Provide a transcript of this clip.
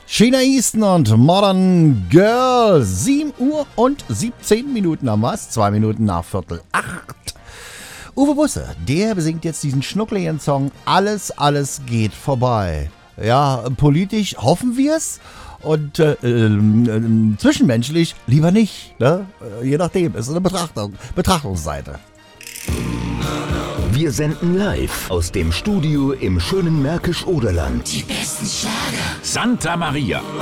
Sheena Easton und Modern Girl. 7 Uhr und 17 Minuten haben wir's. 2 Minuten nach 7:45. Uwe Busse, der besingt jetzt diesen schnuckligen Song Alles, alles geht vorbei. Ja, politisch hoffen wir's und zwischenmenschlich lieber nicht. Ne? Je nachdem, ist eine Betrachtungsseite. Wir senden live aus dem Studio im schönen Märkisch-Oderland. Die besten Schlager. Santa Maria.